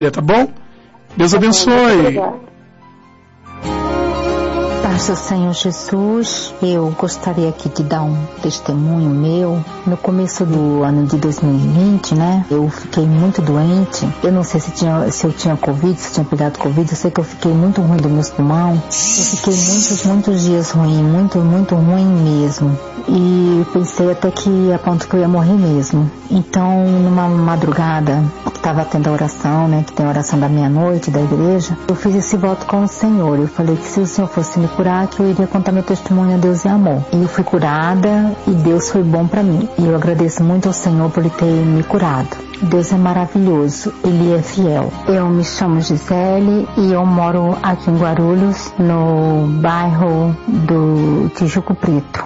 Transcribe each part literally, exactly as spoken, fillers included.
Tá bom? Deus abençoe. Paz do Senhor Jesus, eu gostaria aqui de dar um testemunho meu. No começo do ano de dois mil e vinte, né, eu fiquei muito doente. Eu não sei se, tinha, se eu tinha Covid, se eu tinha pegado Covid. Eu sei que eu fiquei muito ruim do meus pulmões. Eu fiquei muitos, muitos dias ruim, muito, muito ruim mesmo. E pensei até que a ponto que eu ia morrer mesmo. Então, numa madrugada, que estava tendo a oração, né, que tem a oração da meia-noite da igreja, eu fiz esse voto com o Senhor. Eu falei que se o Senhor fosse me curar, que eu iria contar meu testemunho a Deus e amor. E eu fui curada e Deus foi bom para mim. E eu agradeço muito ao Senhor por Ele ter me curado. Deus é maravilhoso, Ele é fiel. Eu me chamo Gisele e eu moro aqui em Guarulhos, no bairro do Tijuco Preto.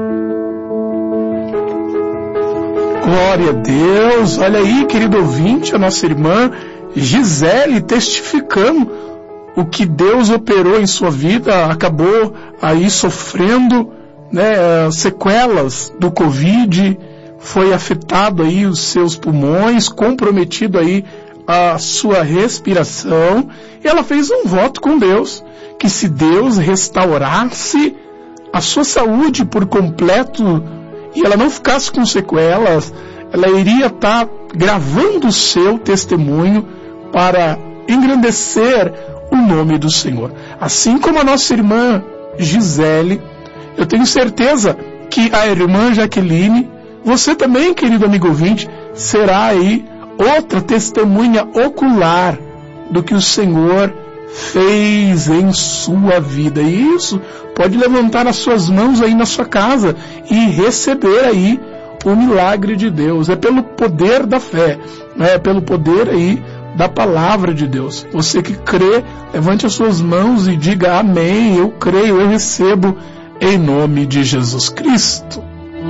Glória a Deus. Olha aí, querido ouvinte, a nossa irmã Gisele testificando o que Deus operou em sua vida. Acabou aí sofrendo, né, sequelas do Covid, foi afetado aí os seus pulmões, comprometido aí a sua respiração, e ela fez um voto com Deus, que se Deus restaurasse a sua saúde por completo e ela não ficasse com sequelas, ela iria estar gravando o seu testemunho para engrandecer o nome do Senhor. Assim como a nossa irmã Gisele, eu tenho certeza que a irmã Jaqueline, você também, querido amigo ouvinte, será aí outra testemunha ocular do que o Senhor fez em sua vida. E isso, pode levantar as suas mãos aí na sua casa e receber aí o milagre de Deus. É pelo poder da fé, é pelo poder aí da palavra de Deus. Você que crê, levante as suas mãos e diga amém, eu creio, eu recebo em nome de Jesus Cristo.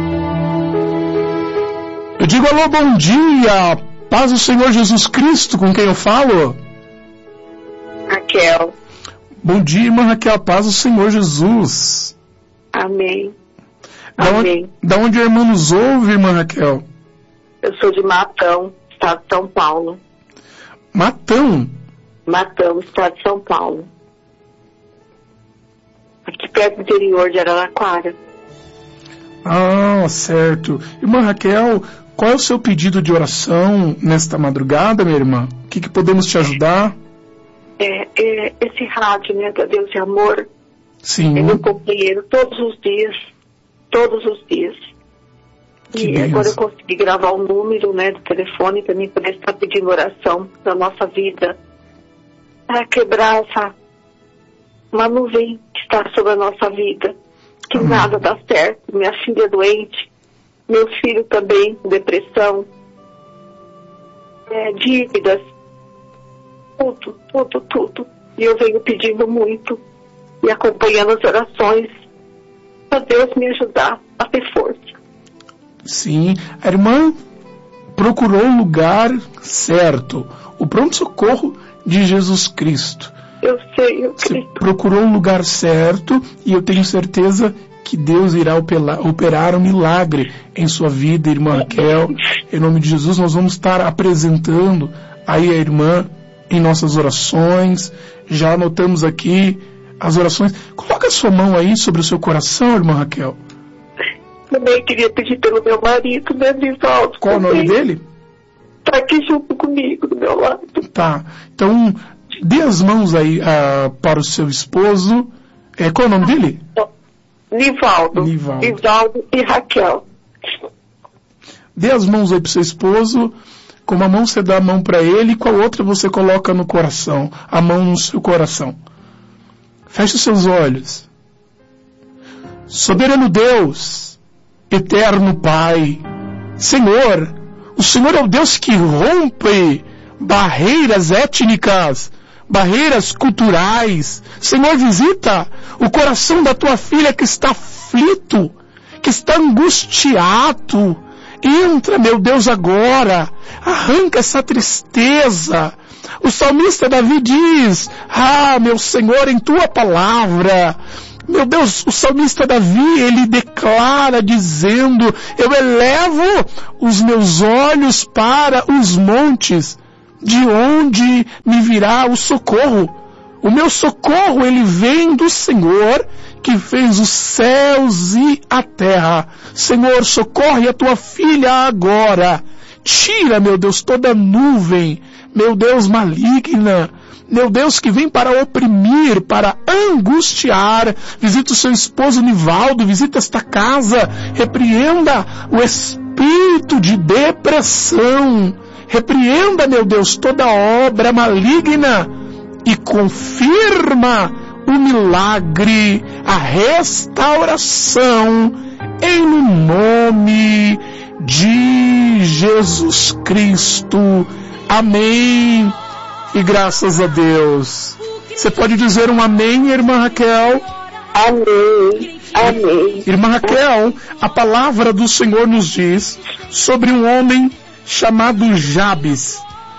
Eu digo alô, bom dia, paz do Senhor Jesus Cristo, com quem eu falo? Raquel. Bom dia, irmã Raquel, paz do Senhor Jesus. Amém. Da Amém. Onde, da onde a irmã nos ouve, irmã Raquel? Eu sou de Matão, estado de São Paulo. Matão? Matão, estado de São Paulo. Aqui perto do interior de Araraquara. Ah, certo. Irmã Raquel, qual é o seu pedido de oração nesta madrugada, minha irmã? O que, que podemos te ajudar? É, é, esse rádio, né, da Deus e Amor, Sim. é meu companheiro todos os dias, todos os dias. Que e Deus. Agora eu consegui gravar o número, né, do telefone para mim poder estar pedindo oração da nossa vida, para quebrar essa uma nuvem que está sobre a nossa vida, que Amém. Nada dá certo. Minha filha é doente, meu filho também com depressão, é, dívidas, tudo, tudo, tudo. E eu venho pedindo muito e acompanhando as orações para Deus me ajudar a ter força. Sim, a irmã procurou o lugar certo, o pronto-socorro de Jesus Cristo. Eu sei, eu Você procurou o lugar certo e eu tenho certeza que Deus irá operar, operar um milagre em sua vida, irmã Raquel. Em nome de Jesus, nós vamos estar apresentando aí a irmã em nossas orações. Já anotamos aqui as orações. Coloca a sua mão aí sobre o seu coração, irmã Raquel. Também queria pedir pelo meu marido, né, Vivaldo? Qual também. O nome dele? Está aqui junto comigo, do meu lado. Tá, então dê as mãos aí uh, para o seu esposo. É, qual é o nome dele? Nivaldo. Nivaldo. Nivaldo e Raquel. Dê as mãos aí para o seu esposo. Com uma mão você dá a mão para ele e com a outra você coloca no coração, a mão no seu coração. Feche os seus olhos. Soberano Deus, eterno Pai, Senhor, o Senhor é o Deus que rompe barreiras étnicas, barreiras culturais. Senhor, visita o coração da tua filha que está aflito, que está angustiado. Entra, meu Deus, agora, arranca essa tristeza. O salmista Davi diz, ah, meu Senhor, em tua palavra, meu Deus, o salmista Davi, ele declara dizendo, eu elevo os meus olhos para os montes, de onde me virá o socorro? O meu socorro, ele vem do Senhor, que fez os céus e a terra. Senhor, socorre a tua filha agora. Tira, meu Deus, toda nuvem, meu Deus, maligna, meu Deus, que vem para oprimir, para angustiar. Visita o seu esposo Nivaldo, visita esta casa, repreenda o espírito de depressão, repreenda, meu Deus, toda obra maligna e confirma o milagre, a restauração, em nome de Jesus Cristo. Amém. E graças a Deus. Você pode dizer um amém, irmã Raquel? Amém. Amém. Irmã Raquel, a palavra do Senhor nos diz sobre um homem chamado Jabes.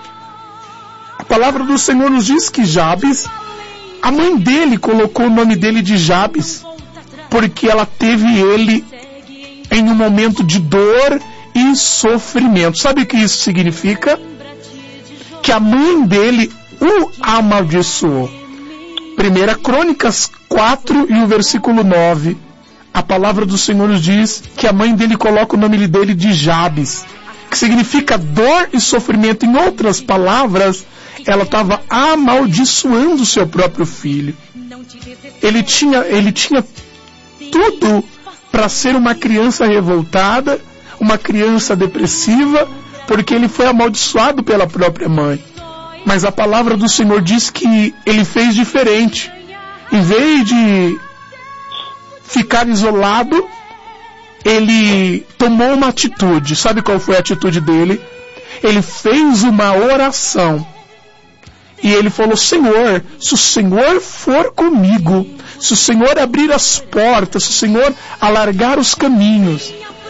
A palavra do Senhor nos diz que Jabes, a mãe dele colocou o nome dele de Jabes, porque ela teve ele em um momento de dor e sofrimento. Sabe o que isso significa? Que a mãe dele o amaldiçoou. Primeira Crônicas quatro e o versículo nove. A palavra do Senhor nos diz que a mãe dele coloca o nome dele de Jabes, que significa dor e sofrimento. Em outras palavras, ela estava amaldiçoando o seu próprio filho. Ele tinha, ele tinha tudo para ser uma criança revoltada, uma criança depressiva, porque ele foi amaldiçoado pela própria mãe. Mas a palavra do Senhor diz que ele fez diferente. Em vez de ficar isolado, ele tomou uma atitude. Sabe qual foi a atitude dele? Ele fez uma oração. E ele falou: Senhor, se o Senhor for comigo, se o Senhor abrir as portas, se o Senhor alargar os caminhos,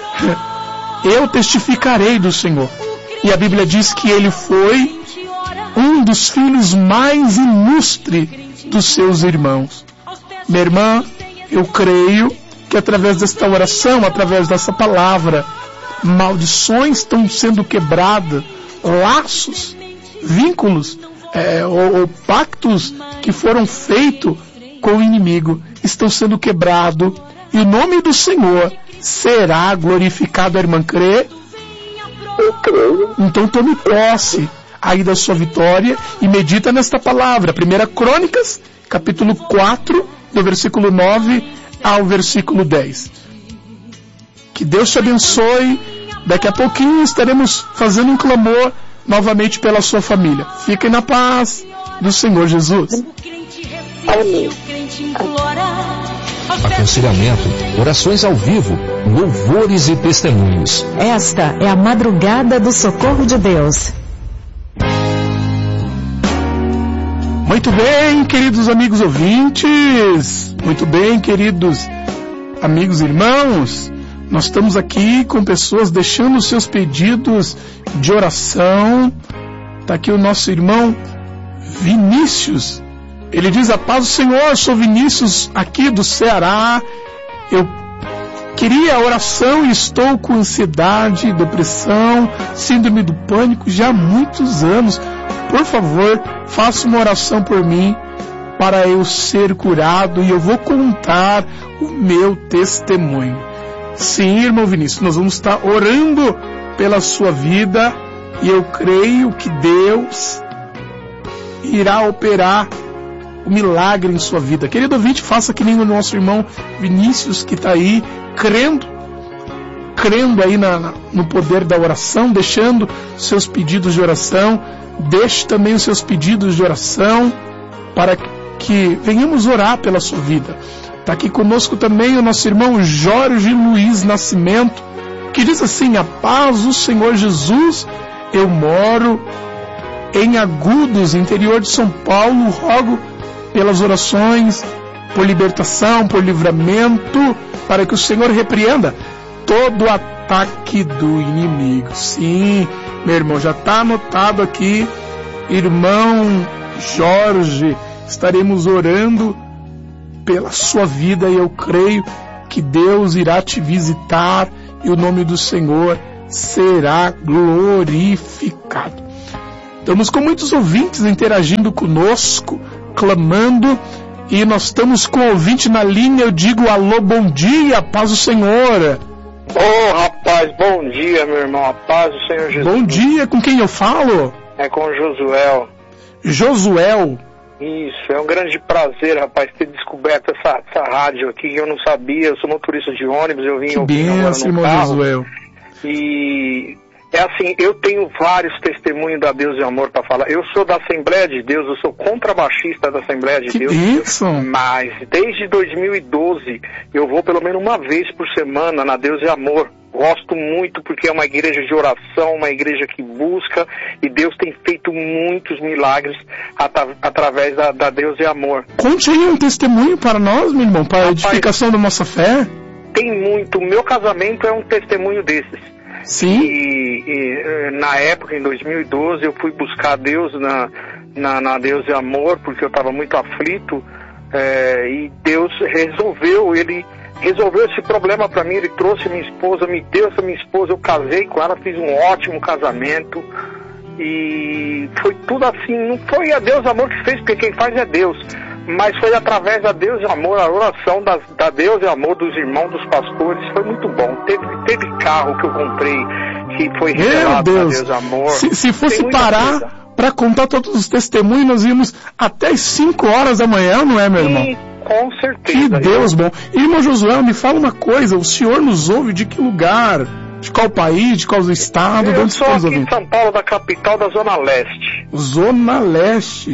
eu testificarei do Senhor. E a Bíblia diz que ele foi um dos filhos mais ilustres dos seus irmãos. Minha irmã, eu creio que através desta oração, através dessa palavra, maldições estão sendo quebradas, laços, vínculos, é, ou, ou pactos que foram feitos com o inimigo estão sendo quebrados, e o nome do Senhor será glorificado. A irmã crê? Eu creio. Então tome posse aí da sua vitória e medita nesta palavra. Primeira Crônicas, capítulo quatro, do versículo nove ao versículo dez. Que Deus te abençoe. Daqui a pouquinho estaremos fazendo um clamor novamente pela sua família. Fiquem na paz do Senhor Jesus. Amém. Aconselhamento, orações ao vivo, louvores e testemunhos. Esta é a madrugada do socorro de Deus. Muito bem, queridos amigos ouvintes. Muito bem, queridos amigos e irmãos. Nós estamos aqui com pessoas deixando os seus pedidos de oração. Está aqui o nosso irmão Vinícius. Ele diz: a paz do Senhor, sou Vinícius aqui do Ceará. Eu queria oração e estou com ansiedade, depressão, síndrome do pânico já há muitos anos. Por favor, faça uma oração por mim para eu ser curado e eu vou contar o meu testemunho. Sim, irmão Vinícius, nós vamos estar orando pela sua vida e eu creio que Deus irá operar o milagre em sua vida. Querido ouvinte, faça que nem o nosso irmão Vinícius, que está aí crendo, crendo aí na, na, no poder da oração, deixando seus pedidos de oração. Deixe também os seus pedidos de oração para que venhamos orar pela sua vida. Está aqui conosco também o nosso irmão Jorge Luiz Nascimento, que diz assim: a paz do Senhor Jesus, eu moro em Agudos, interior de São Paulo, rogo pelas orações, por libertação, por livramento, para que o Senhor repreenda todo ataque do inimigo. Sim, meu irmão, já está anotado aqui, irmão Jorge, estaremos orando pela sua vida e eu creio que Deus irá te visitar e o nome do Senhor será glorificado. Estamos com muitos ouvintes interagindo conosco, clamando, e nós estamos com o ouvinte na linha. Eu digo alô, bom dia, paz do Senhor. Ô oh, rapaz, bom dia, meu irmão, a paz do Senhor Jesus. Bom dia, com quem eu falo? É com o Josuel. Josuel. Isso, é um grande prazer, rapaz, ter descoberto essa, essa rádio aqui, que eu não sabia. Eu sou motorista de ônibus, eu vim que ouvindo agora no irmão carro. Josuel. E é assim, eu tenho vários testemunhos da Deus e Amor para falar. Eu sou da Assembleia de Deus, eu sou contrabaixista da Assembleia de que Deus. Bênção. Mas desde dois mil e doze eu vou pelo menos uma vez por semana na Deus e Amor. Gosto muito porque é uma igreja de oração, uma igreja que busca, e Deus tem feito muitos milagres atra- através da, da Deus e Amor. Conte aí um testemunho para nós, meu irmão, para a edificação da nossa fé. Tem muito. Meu casamento é um testemunho desses. Sim. E, e na época, em dois mil e doze, eu fui buscar Deus na, na, na Deus e Amor, porque eu estava muito aflito, é, e Deus resolveu, Ele resolveu esse problema para mim. Ele trouxe minha esposa, me deu essa minha esposa, eu casei com ela, fiz um ótimo casamento, e foi tudo assim. Não foi a Deus e Amor que fez, porque quem faz é Deus, mas foi através da Deus e Amor, a oração da, da Deus e Amor dos irmãos, dos pastores. Foi muito bom. Teve, teve carro que eu comprei que foi revelado Meu Deus. da Deus e Amor. Se, se fosse parar para contar todos os testemunhos, nós íamos até as cinco horas da manhã, não é, meu irmão? Sim, com certeza. Que Deus bom. Irmão Josué, me fala uma coisa, o senhor nos ouve de que lugar? De qual país, de qual estado? Eu de sou aqui em São Paulo, da capital, da Zona Leste. Zona Leste.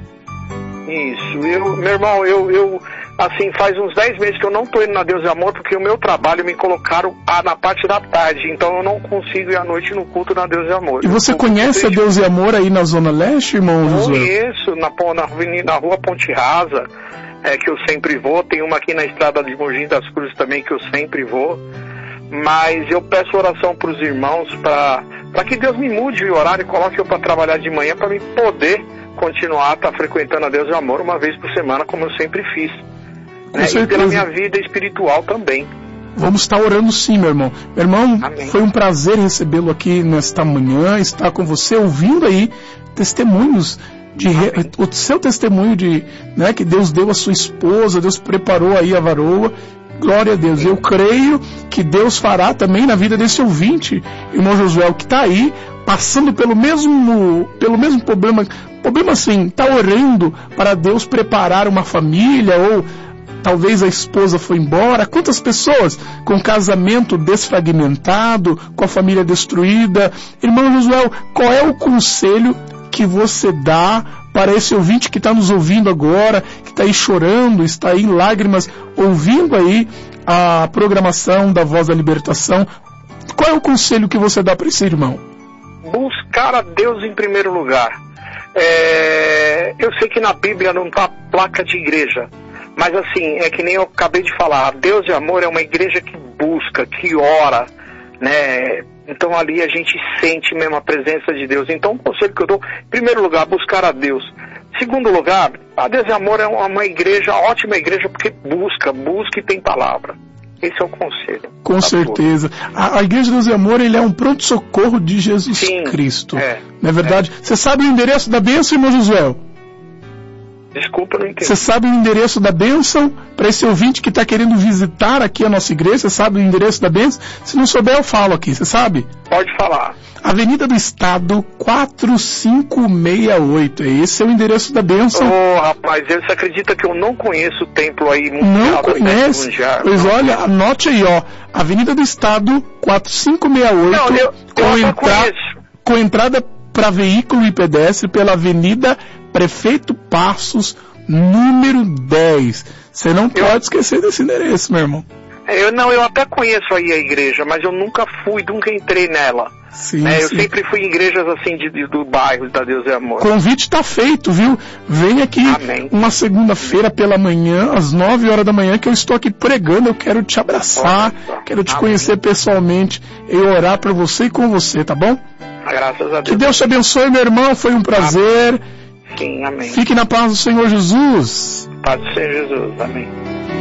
Isso, eu, meu irmão, eu, eu, assim, faz uns dez meses que eu não tô indo na Deus e Amor, porque o meu trabalho me colocaram ah, na parte da tarde, então eu não consigo ir à noite no culto na Deus e Amor. E você eu, conhece eu, a Deus e Amor aí na Zona Leste, irmão Josué? Conheço, na, na, avenida, na rua Ponte Rasa, é, que eu sempre vou. Tem uma aqui na estrada de Mogi das Cruzes também, que eu sempre vou. Mas eu peço oração para os irmãos, para que Deus me mude o horário e coloque eu para trabalhar de manhã, para me poder continuar tá frequentando a Deus e Amor uma vez por semana, como eu sempre fiz, né? E pela minha vida espiritual também. Vamos estar orando sim, meu irmão. Meu irmão, Amém. Foi um prazer recebê-lo aqui nesta manhã, estar com você, ouvindo aí testemunhos, de re... o seu testemunho de, né, que Deus deu a sua esposa, Deus preparou aí a varoa. Glória a Deus. Eu creio que Deus fará também na vida desse ouvinte, irmão Josué, que está aí, passando pelo mesmo, pelo mesmo problema, problema assim, está orando para Deus preparar uma família, ou talvez a esposa foi embora. Quantas pessoas com casamento desfragmentado, com a família destruída? Irmão Josué, qual é o conselho que você dá para esse ouvinte que está nos ouvindo agora, que está aí chorando, está aí em lágrimas, ouvindo aí a programação da Voz da Libertação? Qual é o conselho que você dá para esse irmão? Buscar a Deus em primeiro lugar. É, eu sei que na Bíblia não está placa de igreja, mas assim, é que nem eu acabei de falar, Deus e Amor é uma igreja que busca, que ora, né? Então ali a gente sente mesmo a presença de Deus. Então o conselho que eu dou, em primeiro lugar, buscar a Deus. Segundo lugar, a Deus e Amor é uma igreja, ótima igreja, porque busca, busca e tem palavra. Esse é o conselho. Com certeza. A, a Igreja de Deus e Amor, ele é um pronto-socorro de Jesus Sim, Cristo. É, não é verdade? Você é. sabe o endereço da bênção, irmão Josué? Desculpa, não entendi. Você sabe o endereço da bênção? Para esse ouvinte que está querendo visitar aqui a nossa igreja, você sabe o endereço da bênção? Se não souber, eu falo aqui, você sabe? Pode falar. Avenida do Estado, quatro cinco seis oito. Esse é o endereço da bênção. Ô, oh, rapaz, você acredita que eu não conheço o templo aí mundial? Não conhece? Mundial? Pois não. Olha, anote aí, ó. Avenida do Estado, quatro cinco seis oito. Não, eu, com, eu entra... conheço. com entrada para veículo e pedestre pela Avenida Prefeito Passos, número dez. Você não eu... pode esquecer desse endereço, meu irmão. Eu não, eu até conheço aí a igreja, mas eu nunca fui, nunca entrei nela. Sim, né? sim. Eu sempre fui em igrejas assim de, de, do bairro da Deus e Amor. Convite está feito, viu? Vem aqui Amém. Uma segunda-feira pela manhã, às nove horas da manhã, que eu estou aqui pregando. Eu quero te abraçar, quero te Amém. conhecer pessoalmente e orar por você e com você, tá bom? Graças a Deus. Que Deus te abençoe, meu irmão. Foi um prazer. Amém. Sim, amém. Fique na paz do Senhor Jesus. Paz do Senhor Jesus, amém.